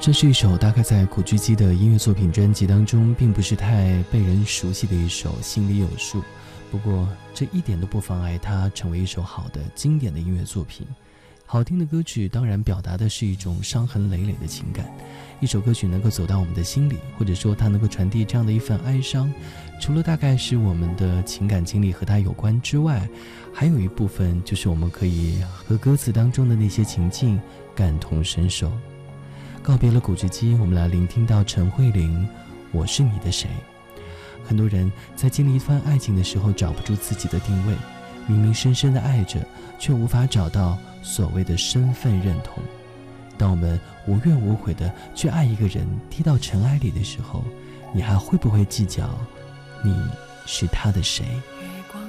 这是一首大概在古巨基的音乐作品专辑当中并不是太被人熟悉的一首，心里有数。不过这一点都不妨碍它成为一首好的经典的音乐作品。好听的歌曲当然表达的是一种伤痕累累的情感，一首歌曲能够走到我们的心里，或者说它能够传递这样的一份哀伤，除了大概是我们的情感经历和它有关之外，还有一部分就是我们可以和歌词当中的那些情境感同身受。告别了古巨基，我们来聆听到陈慧琳《我是你的谁》。很多人在经历一番爱情的时候找不出自己的定位，明明深深的爱着，却无法找到所谓的身份认同。当我们无怨无悔的去爱一个人，踢到尘埃里的时候，你还会不会计较你是他的谁？